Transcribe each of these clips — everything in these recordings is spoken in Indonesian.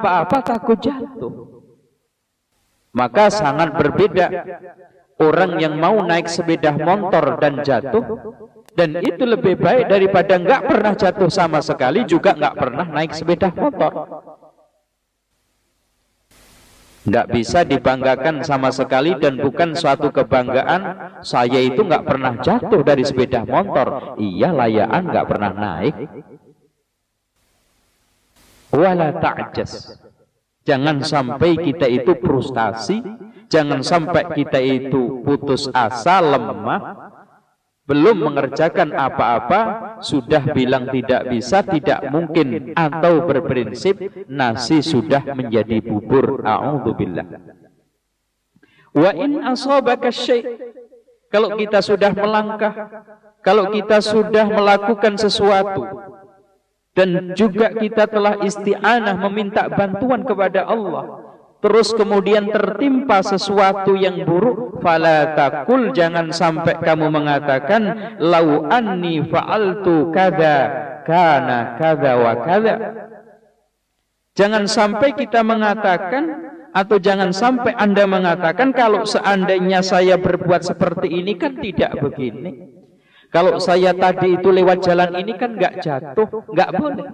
apa-apa takut jatuh. Maka sangat berbeda orang yang mau naik sepeda motor dan jatuh, dan itu lebih baik daripada nggak pernah jatuh sama sekali juga nggak pernah naik sepeda motor. Nggak bisa dibanggakan sama sekali dan bukan suatu kebanggaan. Saya itu nggak pernah jatuh dari sepeda motor. Iya, layaan nggak pernah naik. Wala ta'jas. Jangan sampai kita itu frustasi, jangan sampai kita itu putus asa, lemah, belum mengerjakan apa-apa, sudah bilang tidak bisa, tidak mungkin, atau berprinsip nasi sudah menjadi bubur. A'udzubillah. Wa in asabaka syai', kalau kita sudah melangkah, kalau kita sudah melakukan sesuatu, dan juga kita telah isti'anah meminta bantuan kepada Allah, terus kemudian tertimpa sesuatu yang buruk, fala taqul, jangan sampai kamu mengatakan lau anni fa'altu kada kana kada wa kada. Jangan sampai kita mengatakan, atau jangan sampai Anda mengatakan, kalau seandainya saya berbuat seperti ini kan tidak begini. Kalau saya tadi itu lewat jalan ini kan nggak jatuh, nggak boleh.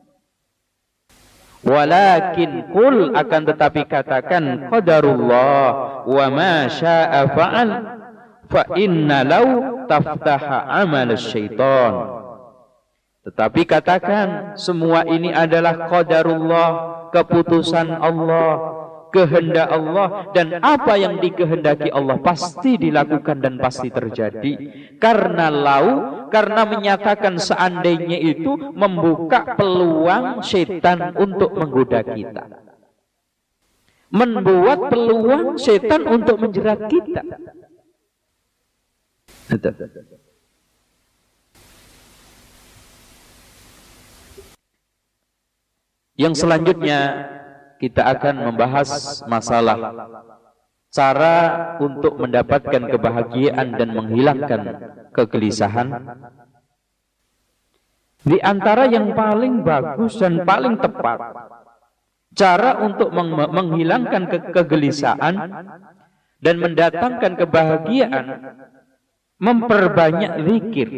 Walakin qul, akan tetapi katakan qadarullah wa ma syaa fa'al, fa inna law taftaha amal syaitan. Tetapi katakan semua ini adalah qadarullah, keputusan Allah, kehendak Allah, dan apa yang dikehendaki Allah pasti dilakukan dan pasti terjadi. Karena karena menyatakan seandainya itu membuka peluang setan untuk menggoda kita, membuat peluang setan untuk menjerat kita. Yang selanjutnya kita akan membahas masalah cara untuk mendapatkan kebahagiaan dan menghilangkan kegelisahan. Di antara yang paling bagus dan paling tepat cara untuk menghilangkan kegelisahan dan mendatangkan kebahagiaan, memperbanyak zikir.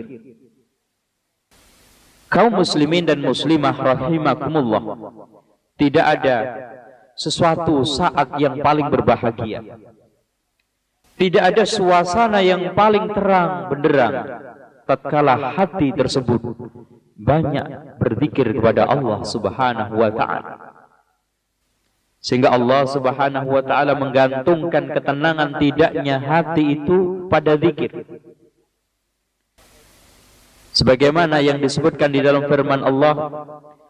Kaum muslimin dan muslimah rahimakumullah, tidak ada sesuatu saat yang paling berbahagia, tidak ada suasana yang paling terang benderang tatkala hati tersebut banyak berzikir kepada Allah Subhanahu wa ta'ala, sehingga Allah Subhanahu wa ta'ala menggantungkan ketenangan tidaknya hati itu pada zikir. Sebagaimana yang disebutkan di dalam firman Allah,